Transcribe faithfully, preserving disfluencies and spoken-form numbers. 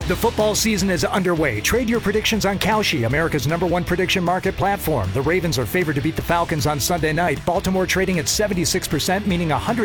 The football season is underway. Trade your predictions on Kalshi, America's number one prediction market platform. The Ravens are favored to beat the Falcons on Sunday night. Baltimore trading at seventy-six percent, meaning one hundred